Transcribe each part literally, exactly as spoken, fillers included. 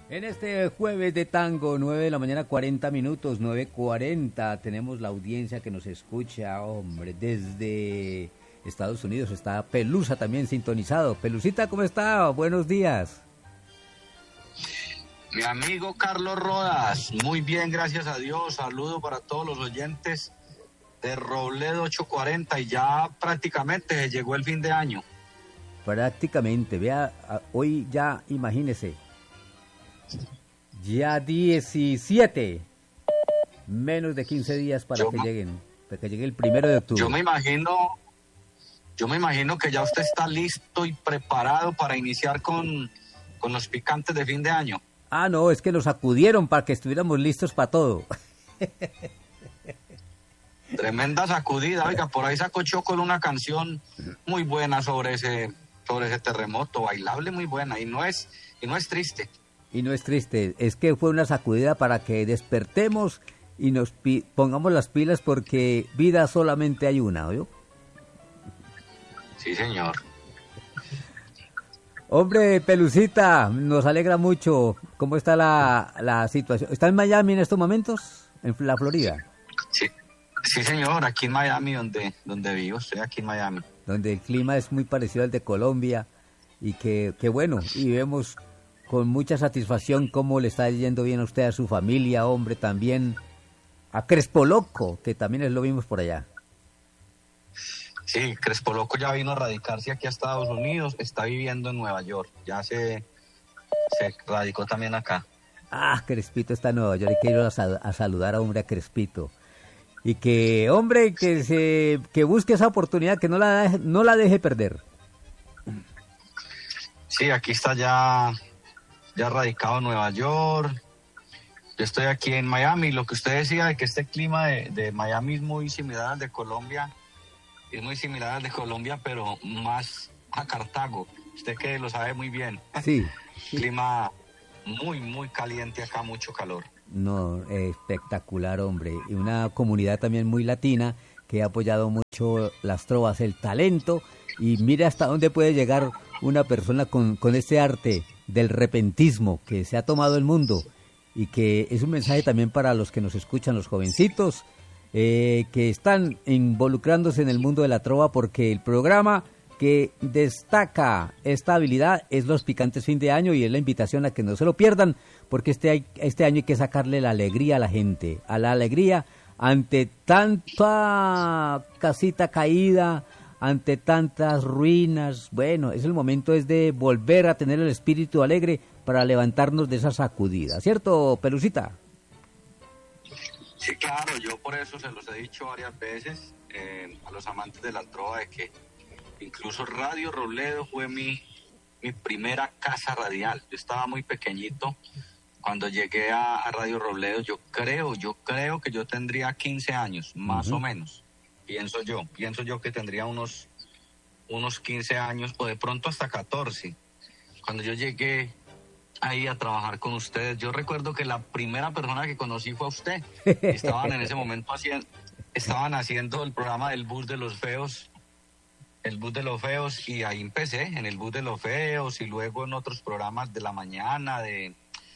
En este jueves de tango, nueve de la mañana, cuarenta minutos, nueve cuarenta, tenemos la audiencia que nos escucha, hombre, desde Estados Unidos. Está Pelusa también sintonizado. Pelucita, ¿cómo está? Buenos días. Mi amigo Carlos Rodas, muy bien, gracias a Dios. Saludo para todos los oyentes de Robledo ochocientos cuarenta y ya prácticamente se llegó el fin de año. Prácticamente, vea, hoy ya, imagínese, ya diecisiete, menos de quince días para yo, que lleguen, para que llegue el primero de octubre. Yo me imagino, yo me imagino que ya usted está listo y preparado para iniciar con, con los picantes de fin de año. Ah, no, es que nos acudieron para que estuviéramos listos para todo. Tremenda sacudida, oiga, por ahí sacó Choco una canción muy buena sobre ese, sobre ese terremoto, bailable muy buena, y no es, y no es triste. Y no es triste, es que fue una sacudida para que despertemos y nos pi- pongamos las pilas, porque vida solamente hay una, ¿oyó? Sí, señor. Hombre, Pelucita, nos alegra mucho. ¿Cómo está la, la situación? ¿Está en Miami en estos momentos? ¿En la Florida? Sí, sí, señor, aquí en Miami, donde, donde vivo, estoy aquí en Miami. Donde el clima es muy parecido al de Colombia, y que, que bueno, y vemos con mucha satisfacción cómo le está yendo bien a usted, a su familia, hombre, también a Crespo Loco, que también es lo vimos por allá. Sí, Crespo Loco ya vino a radicarse aquí a Estados Unidos, está viviendo en Nueva York, ya se, se radicó también acá. Ah, Crespito está en Nueva York, hay que ir a, a saludar a hombre a Crespito. Y que, hombre, que se que busque esa oportunidad, que no la deje, no la deje perder. Sí, aquí está ya, ya radicado en Nueva York. Yo estoy aquí en Miami. Lo que usted decía de que este clima de, de Miami es muy similar al de Colombia, es muy similar al de Colombia, pero más a Cartago. Usted que lo sabe muy bien. Sí. Clima muy, muy caliente acá, mucho calor. No, espectacular, hombre. Y una comunidad también muy latina que ha apoyado mucho las trovas, el talento. Y mire hasta dónde puede llegar una persona con, con este arte del repentismo que se ha tomado el mundo. Y que es un mensaje también para los que nos escuchan, los jovencitos, eh, que están involucrándose en el mundo de la trova, porque el programa que destaca esta habilidad es Los Picantes Fin de Año, y es la invitación a que no se lo pierdan, porque este, este año hay que sacarle la alegría a la gente, a la alegría ante tanta casita caída, ante tantas ruinas. Bueno, es el momento es de volver a tener el espíritu alegre para levantarnos de esa sacudida, ¿cierto, Pelucita? Sí, claro, yo por eso se los he dicho varias veces eh, a los amantes de la trova, de que incluso Radio Robledo fue mi, mi primera casa radial. Yo estaba muy pequeñito cuando llegué a, a Radio Robledo. Yo creo, yo creo que yo tendría quince años, más uh-huh. o menos. Pienso yo, pienso yo que tendría unos, unos quince años, o de pronto hasta catorce. Cuando yo llegué ahí a trabajar con ustedes, yo recuerdo que la primera persona que conocí fue a usted. Estaban en ese momento haciendo, estaban haciendo el programa del Bus de los Feos, el Bus de los Feos, y ahí empecé, en el Bus de los Feos, y luego en otros programas de la mañana, de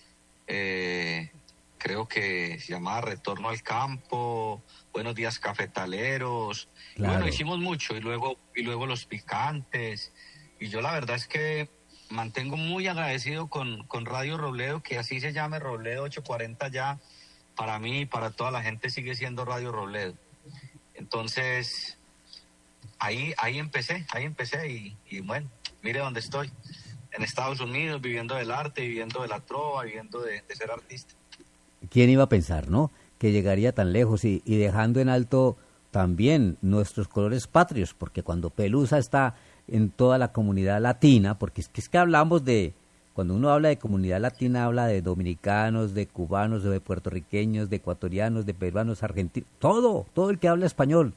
eh, creo que se llamaba Retorno al Campo, Buenos Días Cafetaleros, claro. Y bueno, hicimos mucho, y luego, y luego Los Picantes, y yo la verdad es que mantengo muy agradecido con, con Radio Robledo, que así se llame Robledo ochocientos cuarenta ya, para mí y para toda la gente sigue siendo Radio Robledo. Entonces, ahí, ahí empecé, ahí empecé y, y bueno, mire dónde estoy, en Estados Unidos, viviendo del arte, viviendo de la trova, viviendo de, de ser artista. ¿Quién iba a pensar, no?, que llegaría tan lejos y, y dejando en alto también nuestros colores patrios, porque cuando Pelusa está en toda la comunidad latina, porque es que, es que hablamos de, cuando uno habla de comunidad latina, habla de dominicanos, de cubanos, de puertorriqueños, de ecuatorianos, de peruanos, argentinos, todo, todo el que habla español.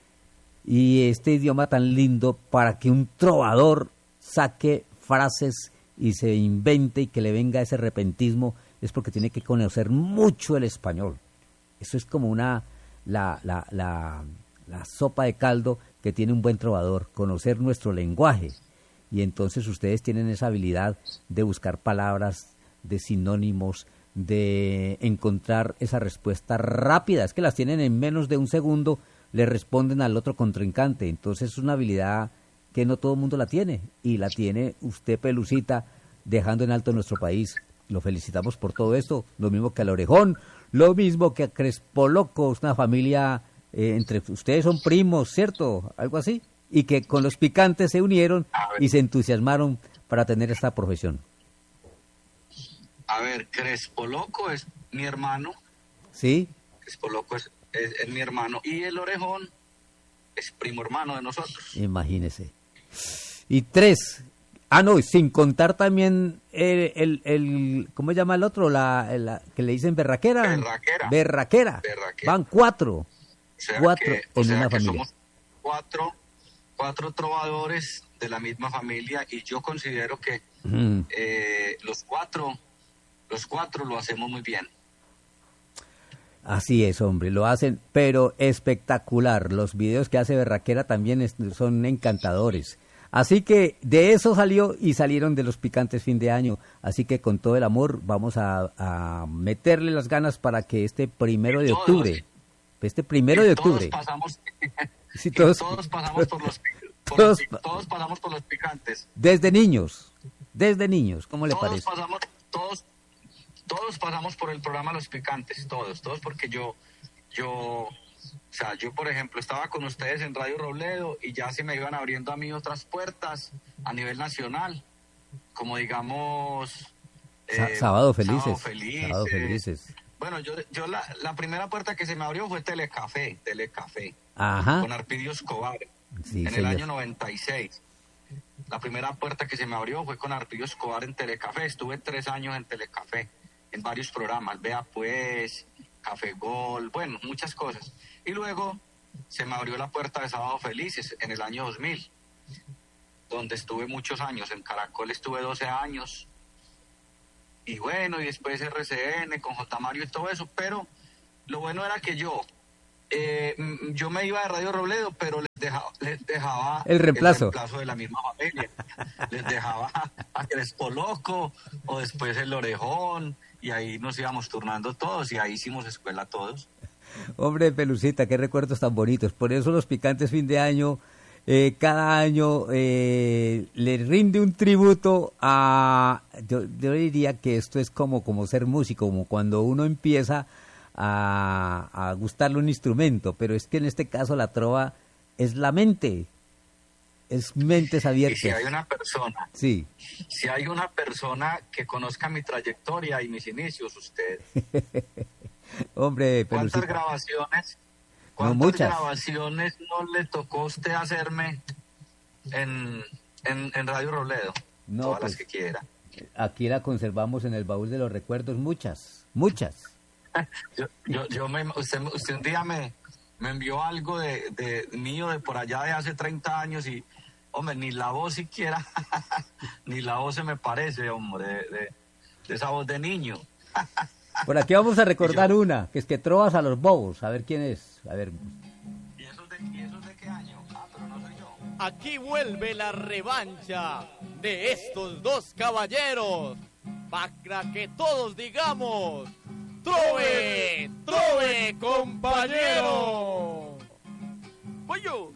Y este idioma tan lindo para que un trovador saque frases y se invente y que le venga ese repentismo, es porque tiene que conocer mucho el español. Eso es como una, la, la, la, la sopa de caldo que tiene un buen trovador, conocer nuestro lenguaje. Y entonces ustedes tienen esa habilidad de buscar palabras de sinónimos, de encontrar esa respuesta rápida. Es que las tienen en menos de un segundo, le responden al otro contrincante. Entonces es una habilidad que no todo el mundo la tiene, y la tiene usted, Pelucita, dejando en alto nuestro país. Lo felicitamos por todo esto, lo mismo que al Orejón, lo mismo que a Crespo Loco, es una familia, eh, entre ustedes son primos, ¿cierto? Algo así, y que con los picantes se unieron y se entusiasmaron para tener esta profesión. A ver, Crespo Loco es mi hermano. ¿Sí? Crespo Loco es, es, es mi hermano, y el Orejón es primo hermano de nosotros. Imagínese. Y tres, ah no, sin contar también el, el, el ¿cómo se llama el otro? La, la que le dicen berraquera. Berraquera. Berraquera. Berraquera. Van cuatro. O sea cuatro que, en o sea una que familia. Somos cuatro, cuatro trovadores de la misma familia, y yo considero que Mm. eh, los cuatro, los cuatro lo hacemos muy bien. Así es, hombre, lo hacen, pero espectacular. Los videos que hace Berraquera también es- son encantadores. Así que de eso salió, y salieron de los picantes fin de año. Así que con todo el amor vamos a, a meterle las ganas para que este primero de Todos, octubre, este primero Y de todos octubre, pasamos, sí, y todos, todos pasamos por los, pi- por todos los pi- pa- todos pasamos por los picantes. desde niños, desde niños, ¿cómo le Todos parece? pasamos, todos, todos pasamos por el programa Los Picantes, todos, todos, porque yo, yo, o sea, yo por ejemplo estaba con ustedes en Radio Robledo, y ya se me iban abriendo a mí otras puertas a nivel nacional, como digamos Sa- eh, Sábado Felices, Sábado Felices. Sábado Felices. Bueno, yo, yo la, la primera puerta que se me abrió fue Telecafé, Telecafé, Ajá, con Arpidio Escobar, sí, en el señor. año noventa y seis. La primera puerta que se me abrió fue con Arpidio Escobar en Telecafé. Estuve tres años en Telecafé, en varios programas, Vea Pues, Café Gol, bueno, muchas cosas. Y luego se me abrió la puerta de Sábado Felices en el año dos mil, donde estuve muchos años. En Caracol estuve doce años. Y bueno, y después R C N con J. Mario y todo eso. Pero lo bueno era que yo, eh, mm, yo me iba de Radio Robledo, pero les dejaba, les dejaba El reemplazo. el reemplazo de la misma familia. Les dejaba a Crespo Loco, o después el Orejón, y ahí nos íbamos turnando todos, y ahí hicimos escuela todos. Hombre, Pelucita, qué recuerdos tan bonitos. Por eso los picantes fin de año, eh, cada año eh, le rinde un tributo a... Yo, yo diría que esto es como, como ser músico, como cuando uno empieza a, a gustarle un instrumento, pero es que en este caso la trova es la mente, es mentes Y abiertas. si hay una persona, Sí, si hay una persona que conozca mi trayectoria y mis inicios, usted. hombre, ¿Cuántas Pelucita. grabaciones? No, ¿Cuántas muchas. grabaciones no le tocó a usted hacerme en, en, en Radio Robledo? No, Todas pues, las que quiera. Aquí la conservamos en el baúl de los recuerdos, muchas, muchas. Yo, yo, yo me, usted, usted un día me, me envió algo de, de mío de por allá de hace treinta años, y, hombre, ni la voz siquiera, ni la voz se me parece, hombre, de, de, de esa voz de niño. Por aquí vamos a recordar una, que es que trovas a los bobos, a ver quién es, a ver. ¿Y eso de, y eso de qué año? Ah, pero no soy yo. Aquí vuelve la revancha de estos dos caballeros, para que todos digamos, ¡Trove! ¡Trove, compañero! Voy yo.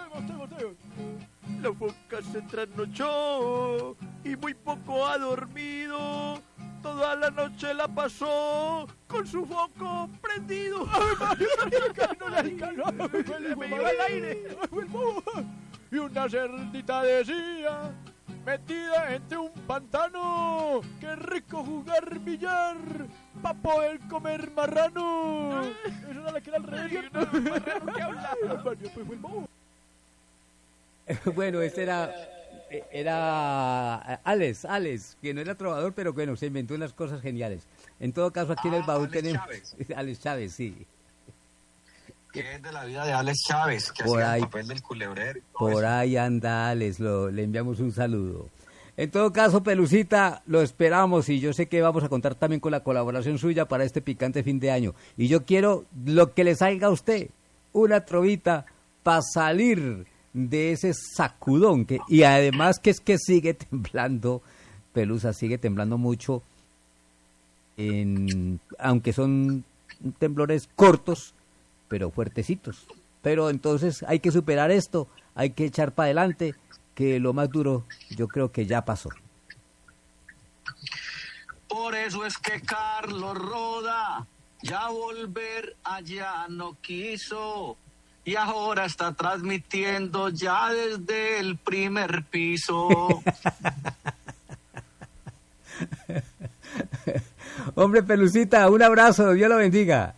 La boca se trasnochó y muy poco ha dormido. Toda la noche la pasó con su foco prendido. No le alcanzó, me iba al aire. Y una cerdita decía, metida entre un pantano, qué rico jugar billar, pa' poder comer marrano. Eso no le queda al revés. ¿Qué habla? Bueno, ese era, era Alex, Alex, que no era trovador, pero bueno, se inventó unas cosas geniales. En todo caso, aquí en el Ah, baúl Alex tenemos... Chávez. Alex Chávez, sí. ¿Qué es de la vida de Alex Chávez? Que Por hacía ahí- el papel del culebrero. y todo Por eso. ahí anda Alex, lo, le enviamos un saludo. En todo caso, Pelucita, lo esperamos, y yo sé que vamos a contar también con la colaboración suya para este picante fin de año. Y yo quiero lo que le salga a usted, una trovita para salir de ese sacudón. Que, y además que es que sigue temblando, Pelusa, sigue temblando mucho en, aunque son temblores cortos, pero fuertecitos. Pero entonces hay que superar esto, hay que echar para adelante, que lo más duro yo creo que ya pasó. Por eso es que Carlos Roda ya volver allá no quiso y ahora está transmitiendo ya desde el primer piso. Hombre, Pelucita, un abrazo, Dios lo bendiga.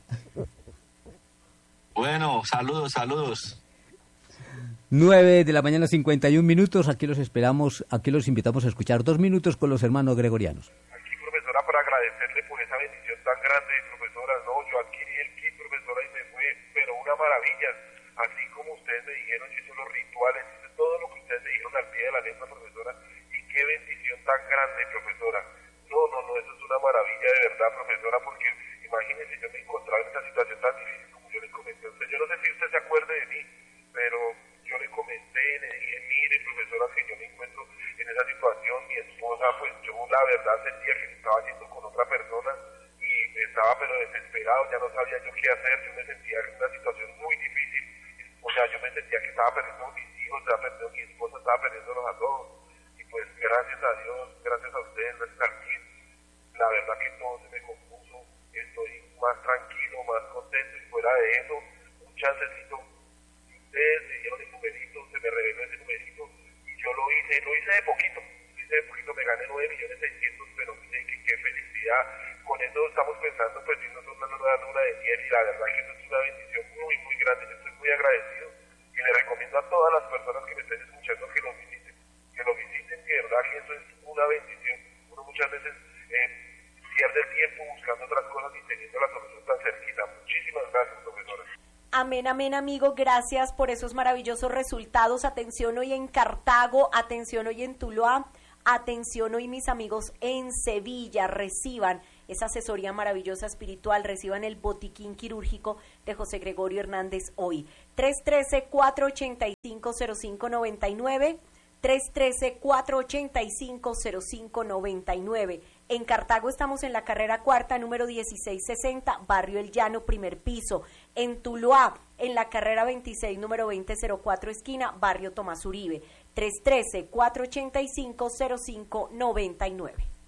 Bueno, saludos, saludos. nueve de la mañana, cincuenta y un minutos, aquí los esperamos, aquí los invitamos a escuchar dos minutos con los hermanos gregorianos. Aquí, profesora, para agradecerle por esa bendición tan grande, profesora, no, yo adquirí el kit, profesora, y me fue, pero una maravilla, así como ustedes me dijeron, yo hice los rituales, hice todo lo que ustedes me dijeron al pie de la letra, profesora, y qué bendición tan grande, profesora. No, no, no, eso es una maravilla de verdad, profesora, porque imagínense, yo me encontraba en esta situación tan difícil como yo le comenté a usted. Yo no sé si usted se acuerde de mí, pero yo le comenté, le dije, mire, profesora, que yo me encuentro en esa situación. Mi esposa, pues yo la verdad sentía que estaba yendo con otra persona y estaba pero desesperado, ya no sabía yo qué hacer. Yo me sentía en una situación muy difícil. O sea, yo me sentía que estaba perdiendo a mis hijos, estaba perdiendo a mi esposa, estaba perdiéndolos a todos. Y pues gracias a Dios, gracias a ustedes, gracias al kit, la verdad que todo se me compuso, estoy más tranquilo, más contento, y fuera de eso, un chancecito, ustedes me dieron el numerito, se me reveló ese numerito, y yo lo hice, lo hice de poquito, lo hice de poquito, me gané nueve millones seiscientos, pero miren que qué felicidad, con eso estamos pensando, pues irnos a una nueva luna de miel, y la verdad que eso es una bendición muy, muy grande, yo estoy muy agradecido, y le recomiendo a todas las personas que me estén escuchando que lo visiten, que lo visiten, que de verdad que eso es una bendición, uno muchas veces eh, pierde el tiempo buscando otras cosas y teniendo la solución tan cerquita. Muchísimas gracias, profesora. Amén, amén, amigo. Gracias por esos maravillosos resultados. Atención hoy en Cartago, atención hoy en Tuluá, atención hoy mis amigos en Sevilla. Reciban esa asesoría maravillosa espiritual, reciban el botiquín quirúrgico de José Gregorio Hernández hoy. tres uno tres, cuatro ocho cinco, cero cinco nueve nueve, tres uno tres, cuatro ocho cinco, cero cinco nueve nueve. En Cartago estamos en la carrera cuarta, número dieciséis sesenta, Barrio El Llano, primer piso. En Tuluá, en la carrera veintiséis, número veinte cero cuatro, esquina, Barrio Tomás Uribe. tres uno tres, cuatro ocho cinco, cero cinco nueve nueve.